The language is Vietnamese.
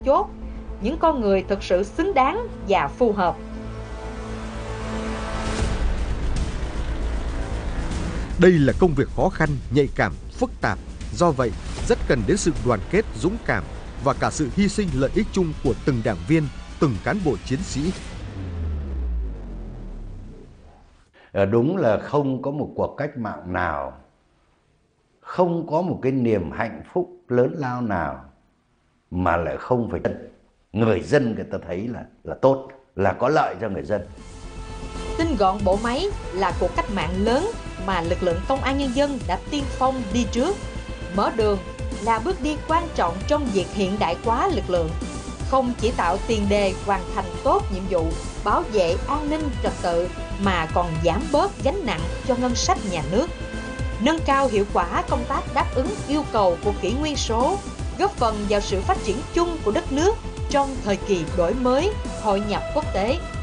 chốt, những con người thực sự xứng đáng và phù hợp. Đây là công việc khó khăn, nhạy cảm, phức tạp. Do vậy, rất cần đến sự đoàn kết, dũng cảm và cả sự hy sinh lợi ích chung của từng đảng viên, từng cán bộ chiến sĩ. Đúng là không có một cuộc cách mạng nào, không có một cái niềm hạnh phúc lớn lao nào mà lại không phải người dân người ta thấy là tốt, là có lợi cho người dân. Tinh gọn bộ máy là cuộc cách mạng lớn mà lực lượng công an nhân dân đã tiên phong đi trước. Mở đường là bước đi quan trọng trong việc hiện đại hóa lực lượng, không chỉ tạo tiền đề hoàn thành tốt nhiệm vụ bảo vệ an ninh trật tự mà còn giảm bớt gánh nặng cho ngân sách nhà nước, nâng cao hiệu quả công tác đáp ứng yêu cầu của kỷ nguyên số, góp phần vào sự phát triển chung của đất nước trong thời kỳ đổi mới, hội nhập quốc tế.